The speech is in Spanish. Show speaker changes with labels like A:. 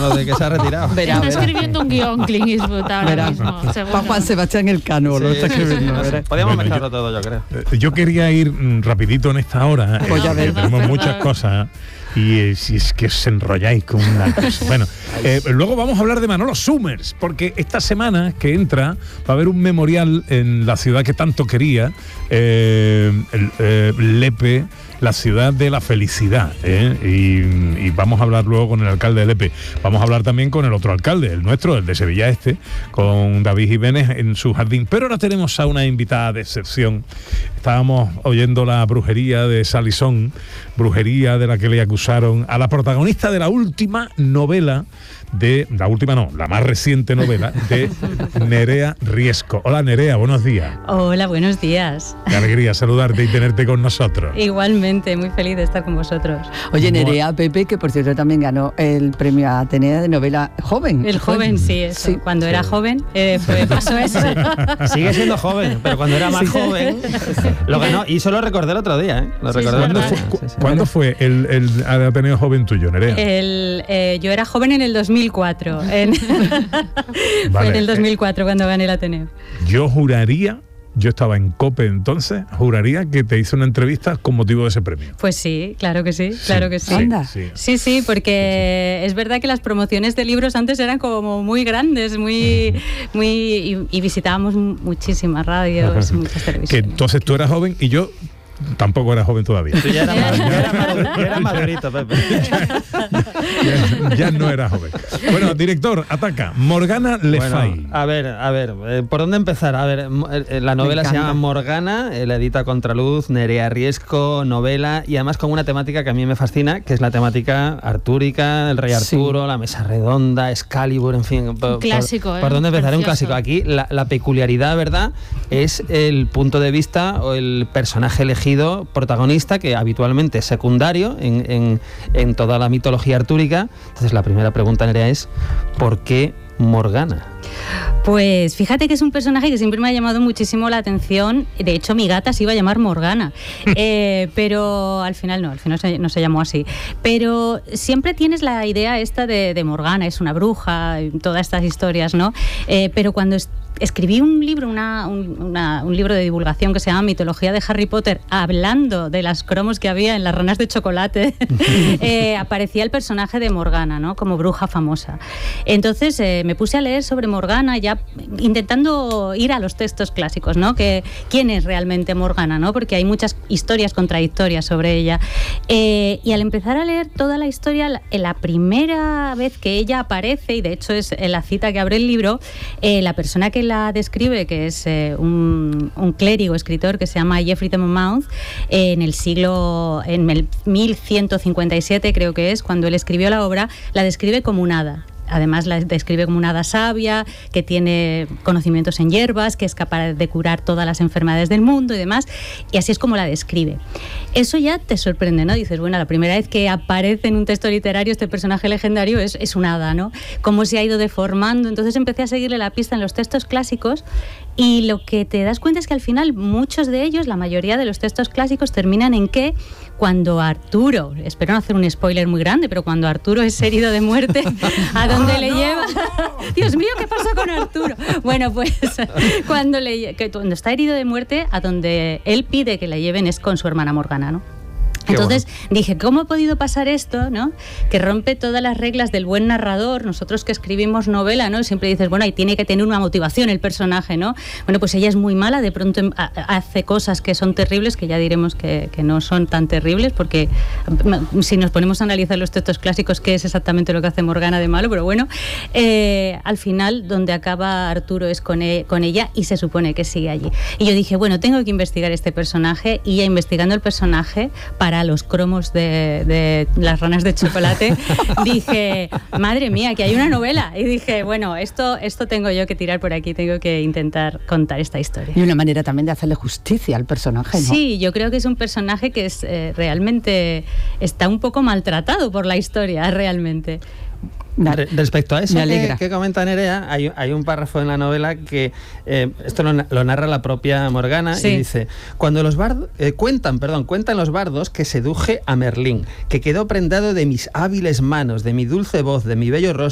A: Lo de que se ha retirado.
B: Está escribiendo un guión Clint Eastwood ahora mismo.
C: Para Juan Sebastián Elcano lo está escribiendo.
A: Podríamos mezclarlo todo, yo creo.
D: Yo quería ir rapidito en esta hora. Tenemos muchas cosas. Y si es que os enrolláis con una cosa. Bueno, luego vamos a hablar de Manolo Summers, porque esta semana que entra va a haber un memorial en la ciudad que tanto quería, Lepe, la ciudad de la felicidad, y vamos a hablar luego con el alcalde de Lepe. Vamos a hablar también con el otro alcalde, el nuestro, el de Sevilla Este, con David Jiménez en su jardín. Pero ahora tenemos a una invitada de excepción. Estábamos oyendo la brujería de Salisón, brujería de la que le acusaron a la protagonista de la última novela la más reciente novela de Nerea Riesco. Hola Nerea, buenos días.
E: Hola, buenos días.
D: Qué alegría saludarte y tenerte con nosotros.
E: Igualmente, muy feliz de estar con vosotros.
C: Oye, Nerea Pepe, que por cierto también ganó el premio Atenea de novela joven.
E: El joven, sí, eso. Sí. Cuando era joven pasó eso.
A: Sigue siendo joven, pero cuando era más joven lo ganó, y eso lo recordé el otro día, Lo recordé.
D: ¿Cuándo fue el Ateneo joven tuyo, Nerea?
E: Yo era joven en el 2004. Fue en el 2004 cuando gané el Ateneo. Yo estaba en COPE entonces, juraría que te hice una entrevista con motivo de ese premio. Pues sí, claro que sí, claro que sí.
C: Anda.
E: Sí, porque es verdad que las promociones de libros antes eran como muy grandes, y visitábamos muchísimas radios, muchas televisiones.
D: Que entonces tú eras joven y yo tampoco era joven todavía.
A: Tú ya eras madurito, Pepe.
D: Ya no era joven. Bueno, director, ataca. Morgana Le Fay.
A: Bueno, a ver, ¿por dónde empezar? A ver, la novela se llama Morgana, la edita Contraluz, Nerea Riesco, novela, y además con una temática que a mí me fascina, que es la temática artúrica, el rey Arturo, la mesa redonda, Excalibur, en fin.
B: Un clásico,
A: ¿Por dónde empezar?
B: Precioso.
A: Un clásico. Aquí la peculiaridad, ¿verdad?, es el punto de vista o el personaje elegido protagonista, que habitualmente es secundario en toda la mitología artúrica. Entonces la primera pregunta, Nerea, es ¿por qué Morgana?
E: Pues fíjate que es un personaje que siempre me ha llamado muchísimo la atención. De hecho, mi gata se iba a llamar Morgana, pero al final no se llamó así. Pero siempre tienes la idea esta de Morgana, es una bruja, todas estas historias, ¿no? Pero cuando escribí un libro, un libro de divulgación que se llama Mitología de Harry Potter, hablando de las cromos que había en las ranas de chocolate, aparecía el personaje de Morgana, ¿no?, como bruja famosa. Entonces me puse a leer sobre Morgana, ya intentando ir a los textos clásicos, ¿no?, que quién es realmente Morgana, ¿no?, porque hay muchas historias contradictorias sobre ella. Y al empezar a leer toda la historia, la primera vez que ella aparece, y de hecho es la cita que abre el libro, la persona que la describe, que es un clérigo, escritor, que se llama Geoffrey de Monmouth, en el 1157 creo que es, cuando él escribió la obra, la describe como un hada. Además la describe como una hada sabia, que tiene conocimientos en hierbas, que es capaz de curar todas las enfermedades del mundo y demás, y así es como la describe. Eso ya te sorprende, ¿no? Dices, bueno, la primera vez que aparece en un texto literario este personaje legendario es una hada, ¿no? Cómo se ha ido deformando. Entonces empecé a seguirle la pista en los textos clásicos, y lo que te das cuenta es que al final muchos de ellos, la mayoría de los textos clásicos, terminan en que cuando Arturo, espero no hacer un spoiler muy grande, pero cuando Arturo es herido de muerte, ¿a dónde le lleva? Dios mío, ¿qué pasa con Arturo? Bueno, pues cuando está herido de muerte, a donde él pide que le lleven es con su hermana Morgana, ¿no? Entonces dije, ¿cómo ha podido pasar esto, ¿no?, que rompe todas las reglas del buen narrador? Nosotros que escribimos novela, ¿no?, siempre dices, bueno, ahí tiene que tener una motivación el personaje, ¿no? Bueno, pues ella es muy mala, de pronto hace cosas que son terribles, que ya diremos que no son tan terribles, porque si nos ponemos a analizar los textos clásicos, ¿qué es exactamente lo que hace Morgana de malo? Pero bueno, al final, donde acaba Arturo es con ella, y se supone que sigue allí. Y yo dije, bueno, tengo que investigar este personaje, y ya investigando el personaje, para los cromos de las ranas de chocolate, dije, madre mía, que hay una novela. Y dije, bueno, esto tengo yo que tirar por aquí, tengo que intentar contar esta historia.
C: Y una manera también de hacerle justicia al personaje, ¿no?
E: Sí, yo creo que es un personaje que es realmente está un poco maltratado por la historia, realmente.
A: Respecto a eso que comenta Nerea, hay un párrafo en la novela que esto lo narra la propia Morgana, sí. Y dice, cuando los bardos cuentan los bardos que seduje a Merlín, que quedó prendado de mis hábiles manos, de mi dulce voz, de mi bello rostro,